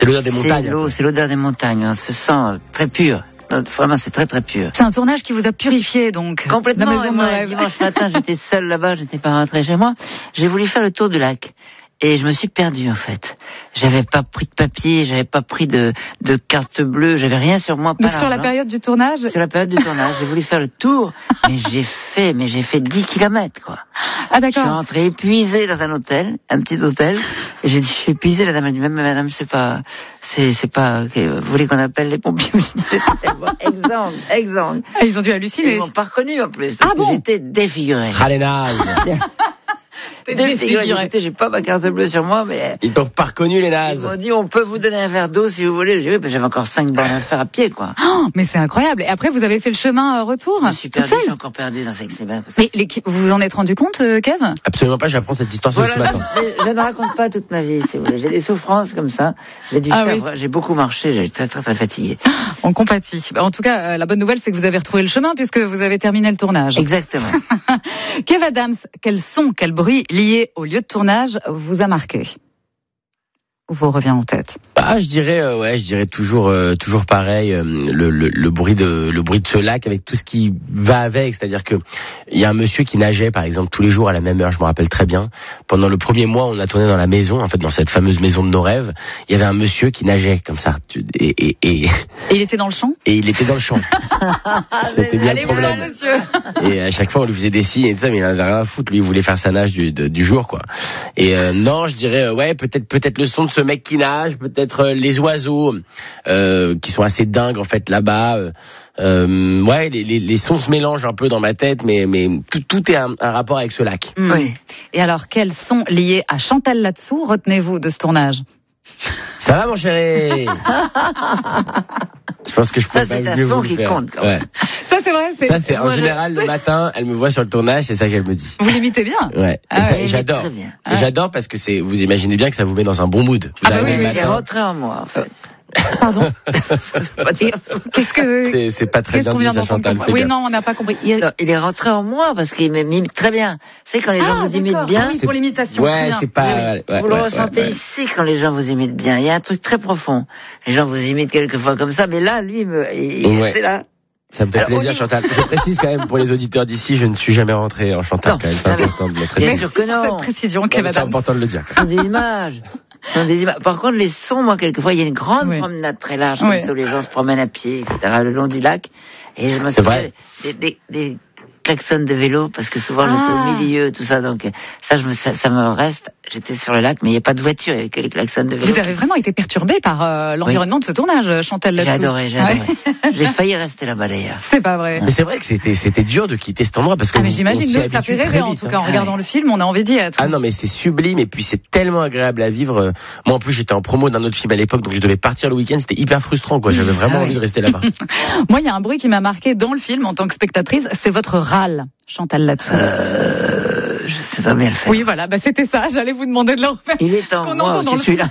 C'est l'odeur des montagnes. C'est l'odeur des montagnes. On se sent très pur. Vraiment, c'est très très pur. C'est un tournage qui vous a purifié, donc. Complètement. La maison de moi, rêve. dimanche matin, j'étais seule là-bas, j'étais pas rentrée chez moi. J'ai voulu faire le tour du lac. Et je me suis perdu, en fait. J'avais pas pris de papier, j'avais pas pris de carte bleue, j'avais rien sur moi. Donc sur la période du tournage? Sur la période du tournage, j'ai voulu faire le tour, mais j'ai fait 10 kilomètres, quoi. Ah, d'accord. Je suis rentré épuisé dans un hôtel, un petit hôtel, et j'ai dit, je suis épuisé, la dame a dit, même madame, c'est pas, vous voulez qu'on appelle les pompiers? Exsangue. Ah, ils ont dû halluciner. Ils m'ont pas reconnu, en plus. Parce que j'étais défiguré. Ah, les nazes. Écoutez, j'ai pas ma carte bleue sur moi, mais... Ils t'ont pas reconnu, les nazes. Ils m'ont dit, on peut vous donner un verre d'eau si vous voulez. J'ai dit, oui, j'avais encore 5 bornes à faire à pied, quoi. Oh, mais c'est incroyable. Et après, vous avez fait le chemin retour? Je suis perdu, je suis encore perdu dans ces bains. Mais vous vous en êtes rendu compte, Kev? Absolument pas, j'apprends cette histoire ce matin. Je ne raconte pas toute ma vie, si vous voulez. J'ai des souffrances comme ça. J'ai beaucoup marché, j'ai été très fatigué. On compatit. En tout cas, la bonne nouvelle, c'est que vous avez retrouvé le chemin puisque vous avez terminé le tournage. Exactement. Kev Adams, quel son, quel bruit lié au lieu de tournage vous a marqué? Ou vous revient en tête? Je dirais toujours pareil, le bruit de ce lac avec tout ce qui va avec, c'est-à-dire que il y a un monsieur qui nageait par exemple tous les jours à la même heure, je me rappelle très bien. Pendant le premier mois, on a tourné dans la maison, en fait dans cette fameuse maison de nos rêves, il y avait un monsieur qui nageait comme ça et il était dans le champ? Et il était dans le champ. C'était bien le problème. Allez, monsieur. Et à chaque fois on lui faisait des signes et tout ça, mais il en avait rien à foutre, lui il voulait faire sa nage du jour, quoi. Et non, je dirais peut-être le son de ce mec qui nage, peut-être les oiseaux qui sont assez dingues en fait là-bas. Les sons se mélangent un peu dans ma tête, mais tout est un rapport avec ce lac. Oui. Et alors, quels sont liés à Chantal Latsou retenez-vous de ce tournage? Ça va, mon chéri? Je pense que je peux ça, c'est un son qui compte, quand même. Ça, c'est vrai. Ça, c'est en général, le matin, elle me voit sur le tournage, c'est ça qu'elle me dit. Vous l'imitez bien? Ouais. Et j'adore. Et j'adore parce que vous imaginez bien que ça vous met dans un bon mood. Oui, il est rentré en moi, en fait. Pardon. C'est pas très bien dit, ça, Chantal. Oui, non, on n'a pas compris. Il est rentré en moi parce qu'il m'imite très bien. C'est quand les gens vous imitent bien. Oui, pour l'imitation. Ouais, c'est pas. Vous le ressentez ici quand les gens vous imitent bien. Il y a un truc très profond. Les gens vous imitent quelquefois comme ça, mais là, lui, c'est là. Ça me fait plaisir, Chantal. Je précise quand même pour les auditeurs d'ici, je ne suis jamais rentré en Chantal, quand même. C'est important de le préciser. Bien sûr que non. Cette précision, Kev Adams. C'est important de le dire. Ce sont des images. Par contre, les sons, moi, quelquefois, il y a une grande promenade très large, comme ça, où les gens se promènent à pied, etc., le long du lac. Et je me souviens des klaxons de vélo, parce que souvent, j'étais au milieu, tout ça. Donc, ça me reste. J'étais sur le lac, mais il n'y a pas de voiture, il n'y avait que les klaxons de vélo. Vous avez vraiment été perturbé par l'environnement de ce tournage, Chantal Latsou. J'ai adoré. J'ai failli rester là-bas, d'ailleurs. C'est pas vrai. Mais c'est vrai que c'était dur de quitter cet endroit, parce que. Mais j'imagine, nous, ça fait rêver, en tout cas, en regardant le film, on a envie d'y être. Ah non, mais c'est sublime, et puis c'est tellement agréable à vivre. Moi, en plus, j'étais en promo d'un autre film à l'époque, donc je devais partir le week-end, c'était hyper frustrant, quoi. J'avais vraiment envie de rester là-bas. Moi, il y a un bruit qui m'a marqué dans le film, en tant que spectatrice, c'est votre râle, Chantal Latsou. Je sais pas bien le faire. Oui, voilà, c'était ça, j'allais vous demander de le refaire. Il est en moi aussi, celui-là.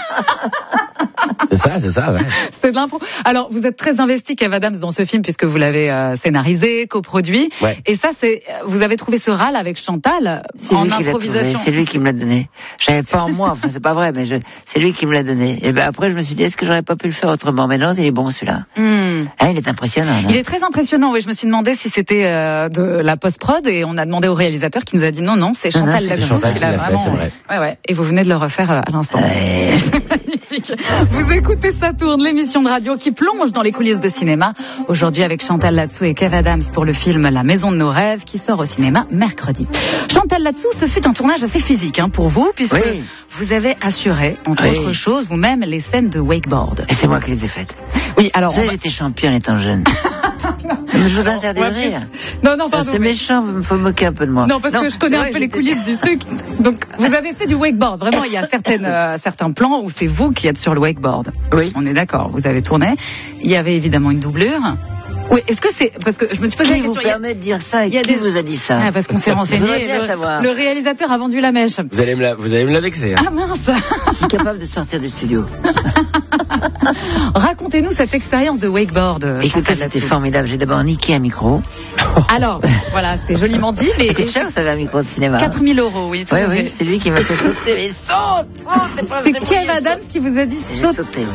C'est ça, ouais. C'est de l'impro. Alors, vous êtes très investi, Kev Adams, dans ce film, puisque vous l'avez scénarisé, coproduit. Ouais. Et ça, vous avez trouvé ce râle avec Chantal en improvisation. C'est lui qui me l'a donné. J'avais pas en moi, enfin, c'est pas vrai, mais c'est lui qui me l'a donné. Et après, je me suis dit, est-ce que j'aurais pas pu le faire autrement? Mais non, il est bon, celui-là. Il est impressionnant. Là. Il est très impressionnant, oui. Je me suis demandé si c'était de la post-prod, et on a demandé au réalisateur qui nous a dit non, c'est Chantal Latsou qui l'a vraiment. Ouais. Et vous venez de le refaire à l'instant. Magnifique. Vous écoutez Ça tourne, l'émission de radio qui plonge dans les coulisses de cinéma. Aujourd'hui avec Chantal Latsou et Kev Adams pour le film La Maison de nos rêves qui sort au cinéma mercredi. Chantal Latsou, ce fut un tournage assez physique pour vous, puisque vous avez assuré, entre autres choses, vous-même les scènes de wakeboard. Et c'est moi qui les ai faites. Oui, alors. Vous savez, j'étais champion étant jeune. Mais je vous interdis de rire. Non, pardon. C'est méchant, il faut moquer un peu de moi. Non, parce que je connais un peu les coulisses du truc. Donc, vous avez fait du wakeboard. Vraiment, il y a certains plans où c'est vous qui êtes sur le wakeboard. Oui. On est d'accord, vous avez tourné. Il y avait évidemment une doublure. Oui, est-ce que c'est... Parce que je me suis posé la question... Qui vous permet de dire ça et qui vous a dit ça? Parce qu'on s'est renseigné. Le réalisateur a vendu la mèche. Vous allez me la vexer. Ah mince. Je suis capable de sortir du studio. Racontez-nous cette expérience de wakeboard. Écoutez, c'était formidable. J'ai d'abord niqué un micro. Alors, voilà, c'est joliment dit, mais... C'est cher, vous savez, un micro de cinéma. 4 000 €, oui. Oui, c'est lui qui m'a fait sauter. Mais saute, c'est Kev Adams qui vous a dit saute.